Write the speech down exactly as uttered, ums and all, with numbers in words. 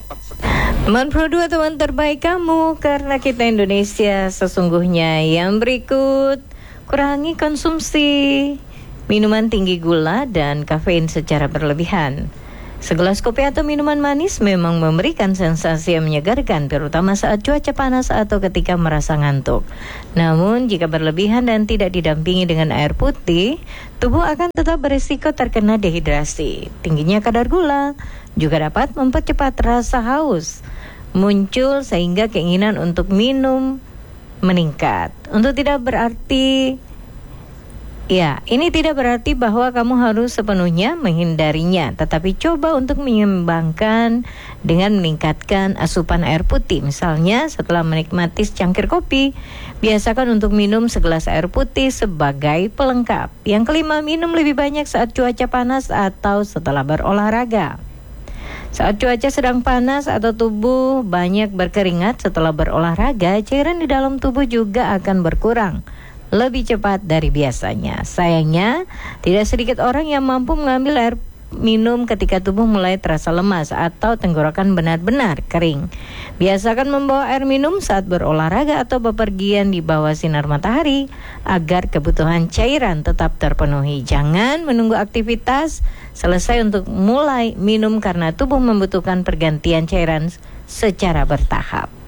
Teman Pro dua, teman terbaik kamu, karena kita Indonesia sesungguhnya. Yang berikut, kurangi konsumsi minuman tinggi gula dan kafein secara berlebihan. Segelas kopi atau minuman manis memang memberikan sensasi yang menyegarkan, terutama saat cuaca panas atau ketika merasa ngantuk. Namun, jika berlebihan dan tidak didampingi dengan air putih, tubuh akan tetap berisiko terkena dehidrasi. Tingginya kadar gula juga dapat mempercepat rasa haus muncul sehingga keinginan untuk minum meningkat. Untuk tidak berarti Ya, ini tidak berarti bahwa kamu harus sepenuhnya menghindarinya, tetapi coba untuk menyeimbangkan dengan meningkatkan asupan air putih. Misalnya, setelah menikmati secangkir kopi, biasakan untuk minum segelas air putih sebagai pelengkap. Yang kelima, minum lebih banyak saat cuaca panas atau setelah berolahraga. Saat cuaca sedang panas atau tubuh banyak berkeringat setelah berolahraga, cairan di dalam tubuh juga akan berkurang lebih cepat dari biasanya. Sayangnya, tidak sedikit orang yang mampu mengambil air minum ketika tubuh mulai terasa lemas atau tenggorokan benar-benar kering. Biasakan membawa air minum saat berolahraga atau bepergian di bawah sinar matahari agar kebutuhan cairan tetap terpenuhi. Jangan menunggu aktivitas selesai untuk mulai minum karena tubuh membutuhkan pergantian cairan secara bertahap.